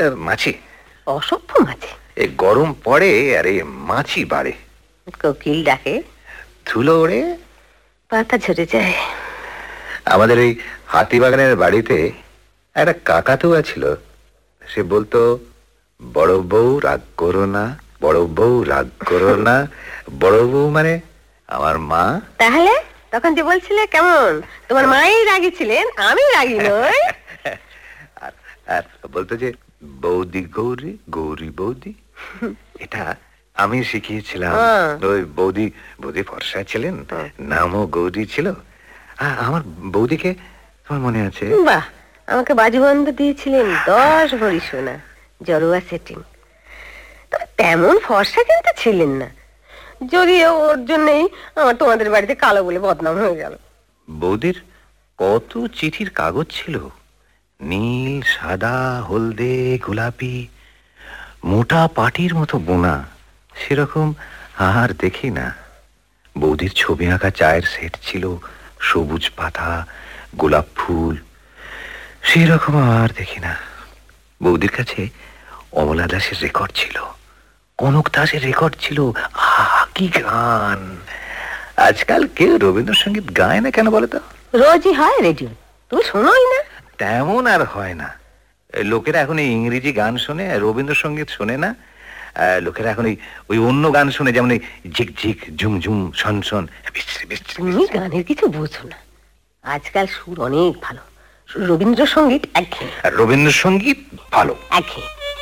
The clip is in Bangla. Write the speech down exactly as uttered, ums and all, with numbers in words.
মাছি, অসভ্য মাছি। এই গরম পড়ে আর এই মাছি বাড়ে। কোকিল ডাকে, ধুলো ওড়ে, পাতা ঝরে যায়। আমাদের এই হাতিবাগানের বাড়িতে একটা কাকাতুয়া ছিল। সে বলতো, বড় বউ রাগ করো না, বড় বউ রাগ করো না। বড় বউ মানে আমার মা। তাহলে তখন যে বলছিলে কেমন তোমার মাই রাগী ছিলেন, আমি রাগী নই। আর আর বলতো যে বৌদি গৌরী, গৌরী বৌদি। এটা আমি শিখিয়েছিলাম। ওই বৌদি বৌদি ফর্সা ছিলেন, নামও গৌরী ছিল। আমার বৌদিকে তোমার মনে আছে? বাহ, আমাকে বাজুবন্ধ দিয়েছিলেন দশ ভরি সোনা, জড়োয়া সেটিং। তবে তেমন ফর্সা কিন্তু ছিলেন না, যদিও ওর জন্যই আমার তোমাদের বাড়িতে কালো বলে বদনাম হয়ে গেল। বৌদির কত চিঠির কাগজ ছিল, নীল, সাদা, হলদে, গোলাপি, মোটা পাটির মতো বোনা। সেরকম আর দেখি না। বৌদির ছবি আঁকা চায়ের সেট ছিল, সবুজ পাতা, গোলাপ ফুল। সেরকম আর দেখি না। বৌদির কাছে অমলা দাসের রেকর্ড ছিল, কনক দাসের রেকর্ড ছিল। আহ, কি গান! আজকাল কেউ রবীন্দ্রসঙ্গীত গায় না কেন বলে তো? রোজই হয় রেডিও, তুমি শোনোই না? তেমন আর হয় না। লোকেরা এখন এই ইংরেজি গান শোনে, রবীন্দ্রসঙ্গীত শোনে না। লোকেরা এখন ওই অন্য গান শোনে, যেমন এই ঝিক ঝিক, ঝুম ঝুম, শন শন। তুমি গানের কিছু বোঝো না। আজকাল সুর অনেক ভালো, রবীন্দ্রসঙ্গীত একঘেয়ে। রবীন্দ্রসঙ্গীত ভালো, একঘেয়ে।